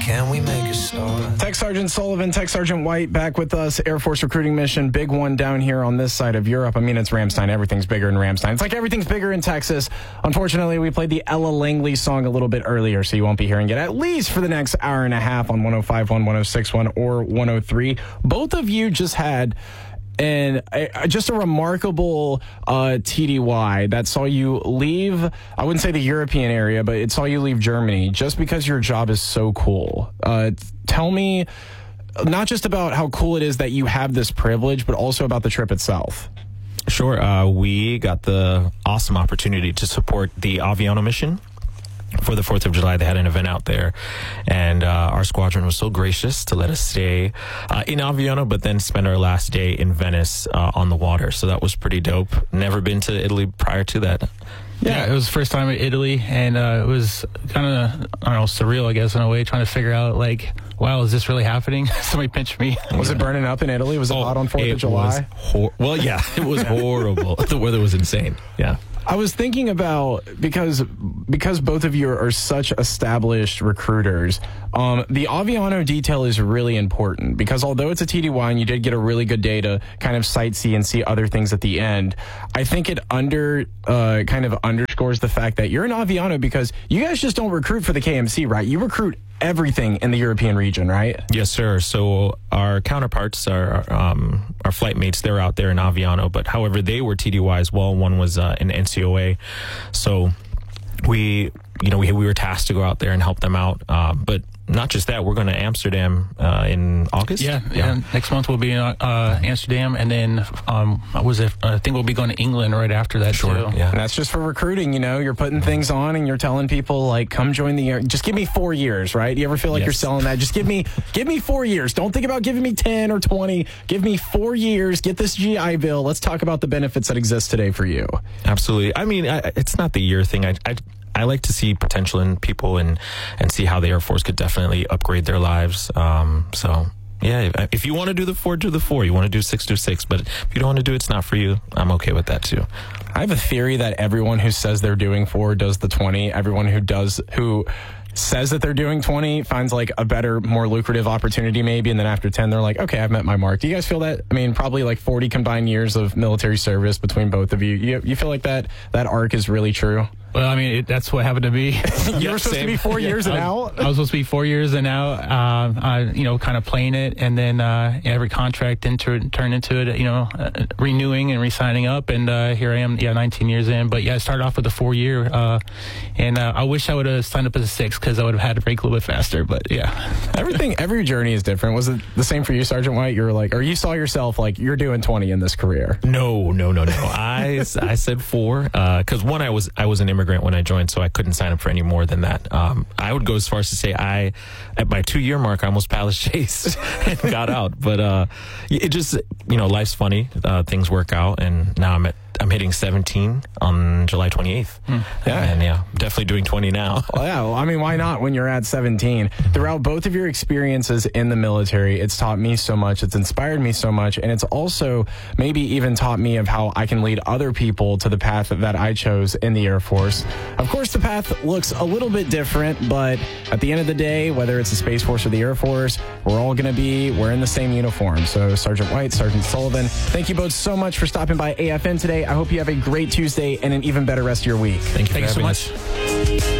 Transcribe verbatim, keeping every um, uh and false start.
can we make a start? Tech Sergeant Sullivan, Tech Sergeant White back with us. Air Force recruiting mission, big one down here on this side of Europe. I mean, it's Ramstein. Everything's bigger in Ramstein. It's like everything's bigger in Texas. Unfortunately, we played the Ella Langley song a little bit earlier, so you won't be hearing it at least for the next hour and a half on one oh five point one, one oh six point one, or one oh three. Both of you just had And uh, just a remarkable uh, T D Y that saw you leave, I wouldn't say the European area, but it saw you leave Germany just because your job is so cool. Uh, tell me not just about how cool it is that you have this privilege, but also about the trip itself. Sure. Uh, we got the awesome opportunity to support the Aviano mission. For the fourth of July, they had an event out there, and uh, our squadron was so gracious to let us stay uh, in Aviano, but then spend our last day in Venice uh, on the water. So that was pretty dope. Never been to Italy prior to that. Yeah, it was the first time in Italy, and uh, it was kind of, I don't know, surreal, I guess, in a way, trying to figure out, like, wow, is this really happening? Somebody pinched me. Was it burning up in Italy? Was it oh, hot on fourth of July? Hor- well, yeah, it was horrible. The weather was insane. Yeah. I was thinking about, because because both of you are such established recruiters, um, the Aviano detail is really important, because although it's a T D Y and you did get a really good day to kind of sightsee and see other things at the end, I think it under uh, kind of underscores the fact that you're an Aviano because you guys just don't recruit for the K M C, right? You recruit everything in the European region, right? Yes, sir. So our counterparts, our um, our flight mates, they're out there in Aviano, but however, they were T D Y as well. One was uh, in N C O A. So we, you know, we, we were tasked to go out there and help them out. Uh, but not just that, we're going to Amsterdam uh, in August. Yeah, yeah, yeah. Next month we'll be in uh, Amsterdam, and then um, was it? I think we'll be going to England right after that. Sure. Too. Yeah, and that's just for recruiting. You know, you're putting things on, and you're telling people like, "Come join the." Just give me four years, right? You ever feel like yes. you're selling that? Just give me, give me four years. Don't think about giving me ten or twenty. Give me four years. Get this G I Bill. Let's talk about the benefits that exist today for you. Absolutely. I mean, I, it's not the year thing. I. I I like to see potential in people and, and see how the Air Force could definitely upgrade their lives. Um, so, yeah, if, if you want to do the four, do the four. You want to do six, do six. But if you don't want to do it, it's not for you. I'm okay with that, too. I have a theory that everyone who says they're doing four does the twenty. Everyone who does, who says that they're doing twenty finds like a better, more lucrative opportunity maybe. And then after ten, they're like, okay, I've met my mark. Do you guys feel that? I mean, probably like forty combined years of military service between both of you. You, you feel like that, that arc is really true? Well, I mean, it, that's what happened to me. you yeah, were supposed same. to be four years and I was, out? I was supposed to be four years and out, uh, I, you know, kind of playing it. And then uh, every contract into, turned into it, you know, uh, renewing and re-signing up. And uh, here I am, yeah, nineteen years in. But, yeah, I started off with a four-year. Uh, and uh, I wish I would have signed up as a six because I would have had to break a little bit faster. But, yeah. Everything, every journey is different. Was it the same for you, Sergeant White? You were like, or you saw yourself like, you're doing twenty in this career? No, no, no, no. I, I said four because, uh, one, I was I was an immigrant when I joined, so I couldn't sign up for any more than that. Um, I would go as far as to say I, at my two-year mark, I almost Palace Chase and got out. But uh, it just, you know, life's funny. Uh, things work out, and now I'm at I'm hitting seventeen on July twenty-eighth. Hmm. Yeah. And yeah, definitely doing twenty now. Well, yeah. Well, I mean, why not when you're at seventeen? Throughout both of your experiences in the military, it's taught me so much. It's inspired me so much. And it's also maybe even taught me of how I can lead other people to the path that I chose in the Air Force. Of course, the path looks a little bit different, but at the end of the day, whether it's the Space Force or the Air Force, we're all going to be wearing the same uniform. So Sergeant White, Sergeant Sullivan, thank you both so much for stopping by A F N today. I hope you have a great Tuesday and an even better rest of your week. Thank you, Thank you so much. much.